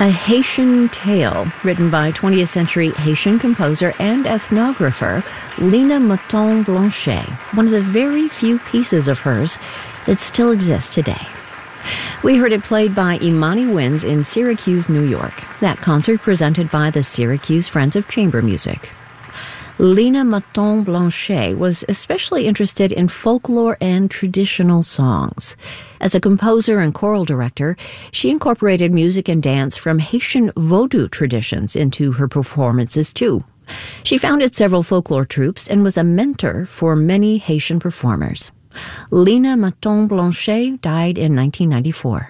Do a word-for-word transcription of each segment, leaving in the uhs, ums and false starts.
A Haitian Tale, written by twentieth century Haitian composer and ethnographer Lina Motton-Blanchet, one of the very few pieces of hers that still exists today. We heard it played by Imani Winds in Syracuse, New York, that concert presented by the Syracuse Friends of Chamber Music. Lina Motton-Blanchet was especially interested in folklore and traditional songs. As a composer and choral director, she incorporated music and dance from Haitian Vodou traditions into her performances, too. She founded several folklore troupes and was a mentor for many Haitian performers. Lina Motton-Blanchet died in nineteen ninety-four.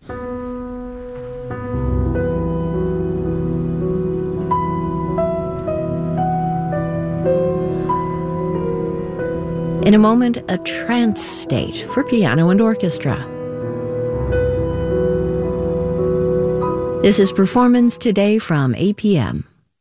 In a moment, a trance state for piano and orchestra. This is Performance Today from A P M.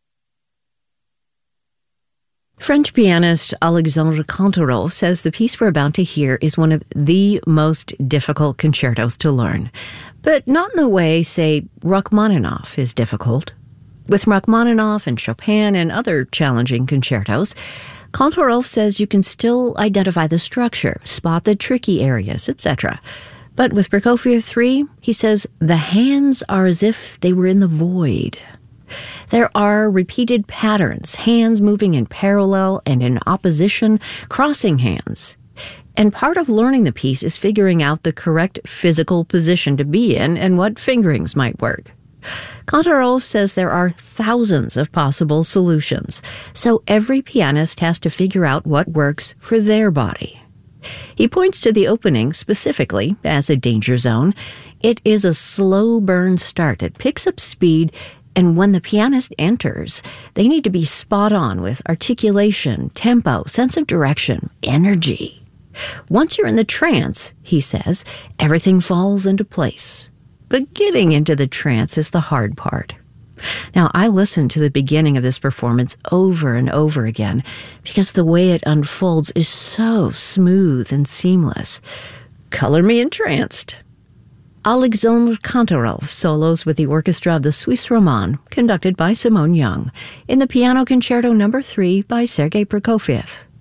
French pianist Alexandre Kantorov says the piece we're about to hear is one of the most difficult concertos to learn, but not in the way, say, Rachmaninoff is difficult. With Rachmaninoff and Chopin and other challenging concertos, Kantorov says you can still identify the structure, spot the tricky areas, et cetera. But with Prokofiev three, he says the hands are as if they were in the void. There are repeated patterns, hands moving in parallel and in opposition, crossing hands. And part of learning the piece is figuring out the correct physical position to be in and what fingerings might work. Kantorov says there are thousands of possible solutions, so every pianist has to figure out what works for their body. He points to the opening specifically as a danger zone. It is a slow burn start. It picks up speed, and when the pianist enters, they need to be spot on with articulation, tempo, sense of direction, energy. Once you're in the trance, he says, everything falls into place. But getting into the trance is the hard part. Now, I listened to the beginning of this performance over and over again because the way it unfolds is so smooth and seamless. Color me entranced. Alexandre Kantorov solos with the orchestra of the Suisse Romande, conducted by Simone Young, in the Piano Concerto Number three by Sergei Prokofiev.